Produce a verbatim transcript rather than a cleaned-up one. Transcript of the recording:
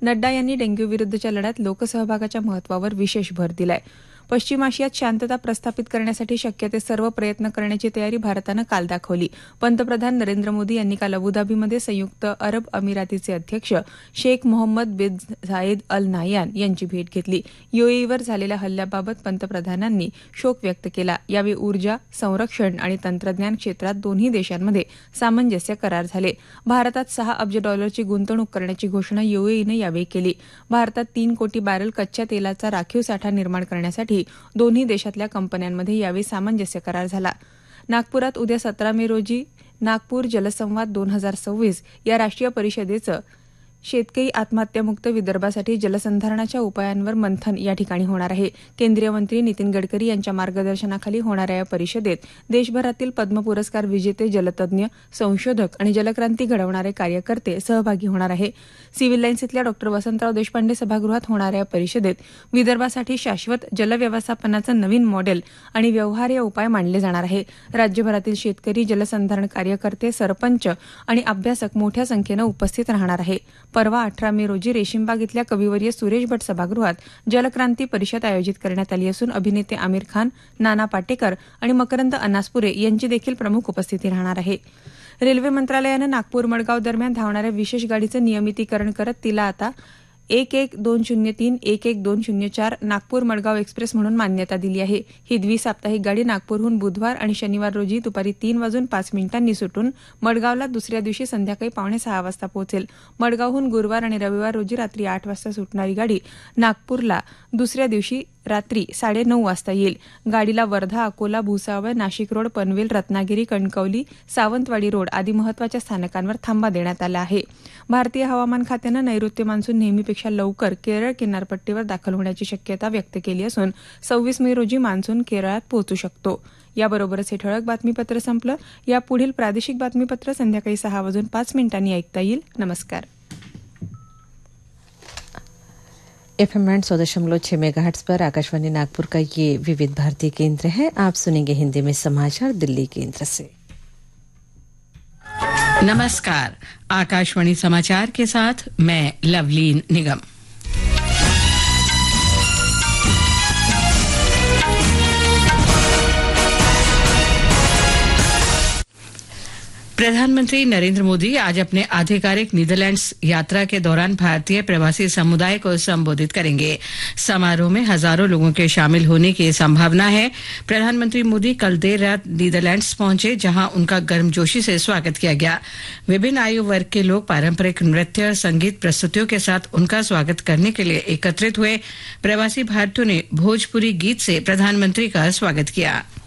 नड्डा यांनी डेंग्यू विरुद्धच्या लढ्यात लोकसहभागाच्या महत्त्वावर विशेष भर दिलाय. पश्चिम आशियात शांतता प्रस्थापित करण्यासाठी शक्य ते सर्व प्रयत्न करण्याची तयारी भारतानं काल दाखवली. पंतप्रधान नरेंद्र मोदी यांनी काल अबुधाबीमध्ये संयुक्त अरब अमिरातीचे अध्यक्ष शेख मोहम्मद बिन झायेद अल नाहयान यांची भेट घेतली. यूएईवर झालेल्या हल्ल्याबाबत पंतप्रधानांनी शोक व्यक्त केला. यावेळी ऊर्जा, संरक्षण आणि तंत्रज्ञान क्षेत्रात दोन्ही देशांमध्ये सामंजस्य करार झाले. भारतात सहा अब्ज डॉलरची गुंतवणूक करण्याची घोषणा यूएईनं यावेळी केली. भारतात तीन कोटी बॅरल कच्च्या तेलाचा राखीव साठा निर्माण करण्यासाठी दोन्ही देशातल्या कंपन्यांमध्ये यावेळी सामंजस्य करार झाला. नागपुरात उद्या सतरा मे रोजी नागपूर जलसंवाद दोन हजार सव्वीस या राष्ट्रीय परिषदेचं शेतकरी आत्महत्यामुक्त विदर्भासाठी जलसंधारणाच्या उपायांवर मंथन या ठिकाणी होणार आहे. केंद्रीय मंत्री नितीन गडकरी यांच्या मार्गदर्शनाखाली होणाऱ्या या परिषदेत देशभरातील पद्म पुरस्कार विजेते जलतज्ञ, संशोधक आणि जलक्रांती घडवणारे कार्यकर्ते सहभागी होणार आहे. सिव्हिल लाईन्स इथल्या डॉक्टर वसंतराव देशपांडे सभागृहात होणाऱ्या या परिषदेत विदर्भासाठी शाश्वत जलव्यवस्थापनाचं नवीन मॉडेल आणि व्यवहार्य उपाय मांडले जाणार आहे. राज्यभरातील शेतकरी, जलसंधारण कार्यकर्ते, सरपंच आणि अभ्यासक मोठ्या संख्येनं उपस्थित राहणार आहे. परवा अठरा मे रोजी रेशीमबाग इथल्या कविवर्य सुरेश भट सभागृहात जलक्रांती परिषद आयोजित करण्यात आली असून अभिनेते आमिर खान, नाना पाटेकर आणि मकरंद अनासपुरे यांची देखील प्रमुख उपस्थिती राहणार आहे. रेल्वे मंत्रालयानं नागपूर मडगाव दरम्यान धावणाऱ्या विशेष गाडीचं नियमितीकरण करत तिला आता एक एक दोन शून्य तीन एक एक दोन शून्य चार नागपूर मडगाव एक्सप्रेस म्हणून मान्यता दिली आहे. ही द्विसाप्ताहिक गाडी नागपूरहून बुधवार आणि शनिवार रोजी दुपारी तीन वाजून पाच मिनिटांनी सुटून मडगावला दुसऱ्या दिवशी संध्याकाळी पावणे सहा वाजता पोहोचेल. मडगावहून गुरुवार आणि रविवार रोजी रात्री आठ वाजता सुटणारी गाडी नागपूरला दुसऱ्या दिवशी रात्री साडेनऊ वाजता येईल. गाडीला वर्धा, अकोला, भुसावळ, नाशिक रोड, पनवेल, रत्नागिरी, कणकवली, सावंतवाडी रोड आदी महत्वाच्या स्थानकांवर थांबा देण्यात आला आहे. भारतीय हवामान खात्यानं नैऋत्य मान्सून नेहमीपेक्षा लवकर केरळ किनारपट्टीवर दाखल होण्याची शक्यता व्यक्त केली असून सव्वीस मे रोजी मान्सून केरळात पोहोचू शकतो. याबरोबरच हे ठळक बातमीपत्र संपलं. या पुढील प्रादेशिक बातमीपत्र संध्याकाळी सहा वाजून पाच मिनिटांनी ऐकता येईल. नमस्कार. एफ एम सौ दशमलव छह मेगाहर्ट्ज पर आकाशवाणी नागपुर का ये विविध भारतीय केंद्र है. आप सुनेंगे हिंदी में समाचार दिल्ली केंद्र से. नमस्कार. आकाशवाणी समाचार के साथ मैं लवलीन निगम. प्रधानमंत्री नरेंद्र मोदी आज अपने आधिकारिक नीदरलैंड्स यात्रा के दौरान भारतीय प्रवासी समुदाय को संबोधित करेंगे. समारोह में हजारों लोगों के शामिल होने की संभावना है. प्रधानमंत्री मोदी कल देर रात नीदरलैंड्स पहुंचे, जहां उनका गर्मजोशी से स्वागत किया गया. विभिन्न आयु वर्ग के लोग पारंपरिक नृत्य और संगीत प्रस्तुतियों के साथ उनका स्वागत करने के लिए एकत्रित हुए. प्रवासी भारतीयों ने भोजपुरी गीत से प्रधानमंत्री का स्वागत किया.